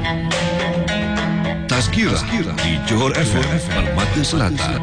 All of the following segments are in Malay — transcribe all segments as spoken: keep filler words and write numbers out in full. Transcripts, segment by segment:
Tazkirah di Johor F M Permata Selatan.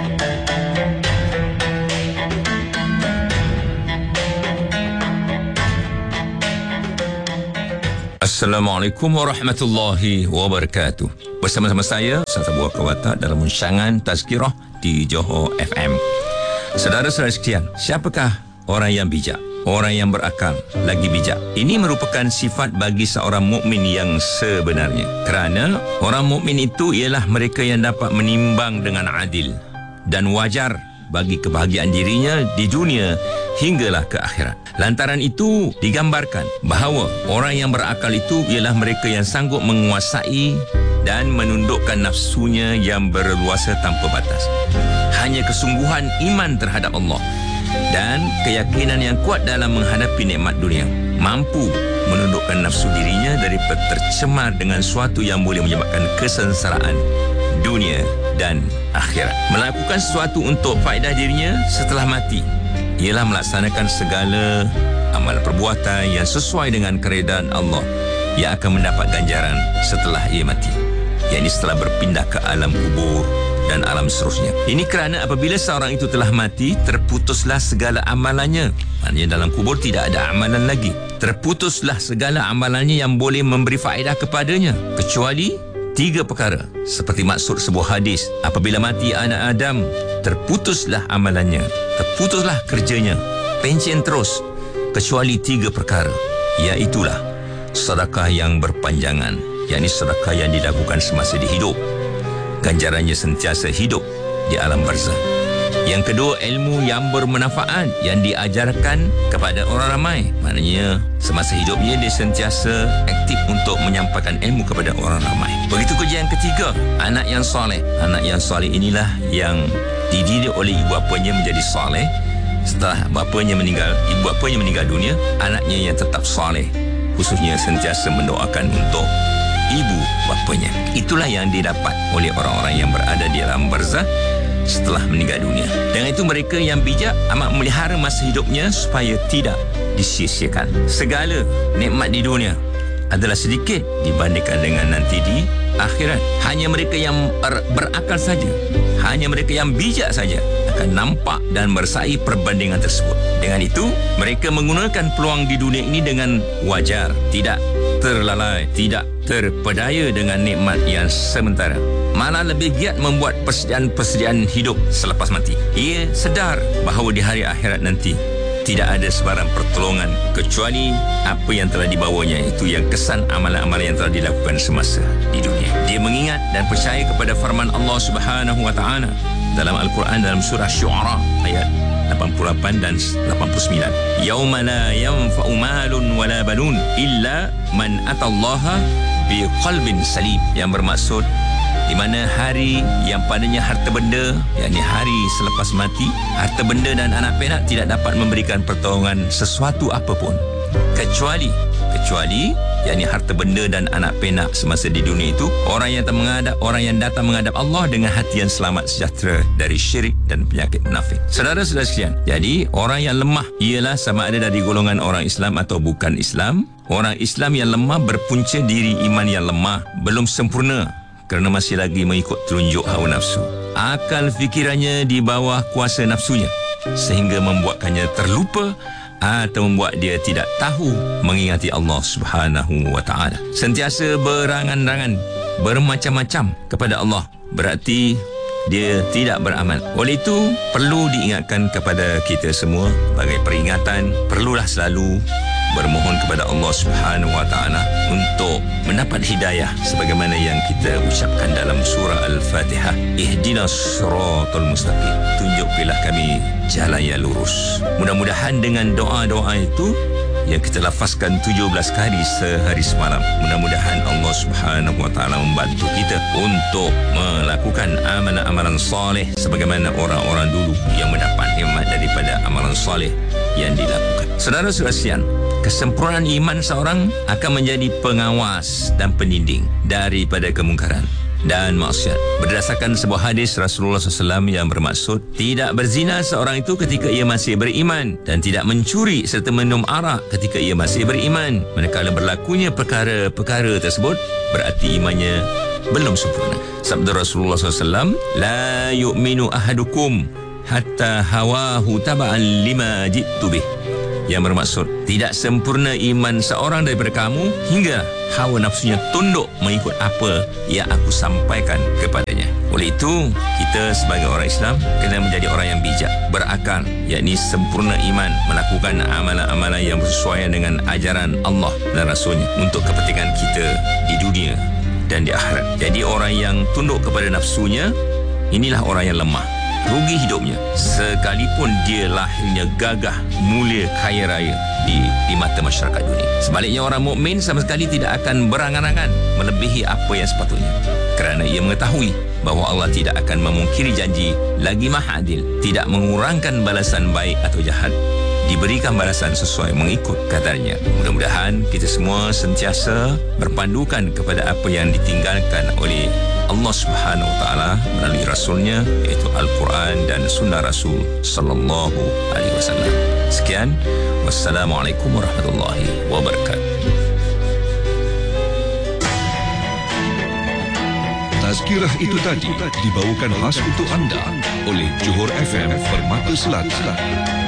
Assalamualaikum warahmatullahi wabarakatuh. Bersama-sama saya, Ustaz Abu Bakar Watak dalam rancangan Tazkirah di Johor F M. Saudara-saudara sekalian, siapakah orang yang bijak? Orang yang berakal lagi bijak. Ini merupakan sifat bagi seorang mukmin yang sebenarnya. Kerana orang mukmin itu ialah mereka yang dapat menimbang dengan adil dan wajar bagi kebahagiaan dirinya di dunia hinggalah ke akhirat. Lantaran itu digambarkan bahawa orang yang berakal itu ialah mereka yang sanggup menguasai dan menundukkan nafsunya yang berluasa tanpa batas. Hanya kesungguhan iman terhadap Allah dan keyakinan yang kuat dalam menghadapi nikmat dunia mampu menundukkan nafsu dirinya daripada tercemar dengan suatu yang boleh menyebabkan kesengsaraan dunia dan akhirat. Melakukan sesuatu untuk faedah dirinya setelah mati ialah melaksanakan segala amal perbuatan yang sesuai dengan keredaan Allah yang akan mendapat ganjaran setelah ia mati, yakni setelah berpindah ke alam kubur dan alam seterusnya. Ini kerana apabila seorang itu telah mati, terputuslah segala amalannya. Maknanya dalam kubur tidak ada amalan lagi. Terputuslah segala amalannya yang boleh memberi faedah kepadanya, kecuali tiga perkara. Seperti maksud sebuah hadis, apabila mati anak Adam, terputuslah amalannya, terputuslah kerjanya, pencen terus, kecuali tiga perkara, iaitulah sedekah yang berpanjangan, yakni sedekah yang dilakukan semasa di hidup, ganjarannya sentiasa hidup di alam barzah. Yang kedua, ilmu yang bermanfaat yang diajarkan kepada orang ramai. Maknanya semasa hidupnya dia sentiasa aktif untuk menyampaikan ilmu kepada orang ramai. Begitu juga yang ketiga, anak yang soleh. Anak yang soleh inilah yang dididik oleh ibu bapanya menjadi soleh. Setelah bapanya meninggal, ibu bapanya meninggal dunia, anaknya yang tetap soleh, khususnya sentiasa mendoakan untuk ibu bapanya. Itulah yang didapat oleh orang-orang yang berada di alam barzah setelah meninggal dunia. Dengan itu mereka yang bijak amat memelihara masa hidupnya supaya tidak disia-siakan. Segala nikmat di dunia adalah sedikit dibandingkan dengan nanti di akhirat. Hanya mereka yang ber- berakal saja, hanya mereka yang bijak saja akan nampak dan merasakan perbandingan tersebut. Dengan itu mereka menggunakan peluang di dunia ini dengan wajar, tidak terlalai, tidak terpedaya dengan nikmat yang sementara, malah lebih giat membuat persediaan-persediaan hidup selepas mati. Ia sedar bahawa di hari akhirat nanti tidak ada sebarang pertolongan kecuali apa yang telah dibawanya, itu yang kesan amalan-amalan yang telah dilakukan semasa di dunia. Dia mengingat dan percaya kepada firman Allah Subhanahu wa taala dalam Al-Quran dalam surah Syu'ara ayat lapan puluh lapan dan lapan puluh sembilan. Yauma la yanfa'u malun wala banun illa man atallaha biqalbin salim, yang bermaksud di mana hari yang padanya harta benda, yakni hari selepas mati, harta benda dan anak penak tidak dapat memberikan pertolongan sesuatu apapun kecuali kecuali yakni harta benda dan anak penak semasa di dunia itu, orang yang datang menghadap orang yang datang menghadap Allah dengan hati yang selamat sejahtera dari syirik dan penyakit munafik. Saudara-saudara sekalian, jadi orang yang lemah ialah sama ada dari golongan orang Islam atau bukan Islam. Orang Islam yang lemah berpunca diri iman yang lemah, belum sempurna kerana masih lagi mengikut telunjuk hawa nafsu. Akal fikirannya di bawah kuasa nafsunya sehingga membuatkannya terlupa atau membuat dia tidak tahu mengingati Allah Subhanahu wa taala. Sentiasa berangan-angan, bermacam-macam kepada Allah, berarti dia tidak beramal. Oleh itu perlu diingatkan kepada kita semua sebagai peringatan, perlulah selalu bermohon kepada Allah Subhanahu wa taala untuk mendapat hidayah sebagaimana yang kita ucapkan dalam surah Al-Fatihah, ihdinas siratal mustaqim, tunjukilah kami jalan yang lurus. Mudah-mudahan dengan doa-doa itu yang kita lafazkan tujuh belas kali sehari semalam, mudah-mudahan Allah Subhanahu wa taala membantu kita untuk melakukan amalan-amalan soleh sebagaimana orang-orang dulu yang mendapat nikmat daripada amalan soleh yang dilakukan. Saudara-saudara sekalian, kesempurnaan iman seorang akan menjadi pengawas dan pendinding daripada kemungkaran dan maksiat. Berdasarkan sebuah hadis Rasulullah sallallahu alaihi wasallam yang bermaksud tidak berzina seorang itu ketika ia masih beriman dan tidak mencuri serta minum arak ketika ia masih beriman. Manakala berlakunya perkara-perkara tersebut, berarti imannya belum sempurna. Sabda Rasulullah sallallahu alaihi wasallam, la yu'minu ahadukum hatta hawahu taba'an lima jitu bih. Yang bermaksud tidak sempurna iman seorang daripada kamu hingga hawa nafsunya tunduk mengikut apa yang aku sampaikan kepadanya. Oleh itu, kita sebagai orang Islam kena menjadi orang yang bijak, berakal, yakni sempurna iman, melakukan amalan-amalan yang bersesuaian dengan ajaran Allah dan Rasulnya untuk kepentingan kita di dunia dan di akhirat. Jadi orang yang tunduk kepada nafsunya, inilah orang yang lemah, rugi hidupnya, sekalipun dia lahirnya gagah, mulia, kaya raya di, di mata masyarakat dunia. Sebaliknya, orang mukmin sama sekali tidak akan berangan-angan melebihi apa yang sepatutnya, kerana ia mengetahui bahawa Allah tidak akan memungkiri janji, lagi Maha Adil, tidak mengurangkan balasan baik atau jahat, diberikan balasan sesuai mengikut kadarnya. Mudah-mudahan kita semua sentiasa berpandukan kepada apa yang ditinggalkan oleh Allah Subhanahu Wa Taala melalui Rasulnya, iaitu Al-Quran dan Sunnah Rasul Sallallahu Alaihi Wasallam. Sekian, wassalamualaikum warahmatullahi wabarakatuh. Tazkirah itu tadi dibawakan khas untuk anda oleh Johor F M Permata Selatan.